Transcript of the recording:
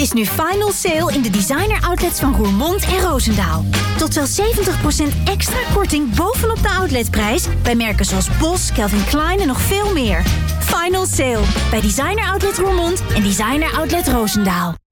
is nu final sale in de designer outlets van Roermond en Roosendaal. Tot wel 70% extra korting bovenop de outletprijs bij merken zoals Bos, Calvin Klein en nog veel meer. Final sale bij designer outlet Roermond en designer outlet Roosendaal.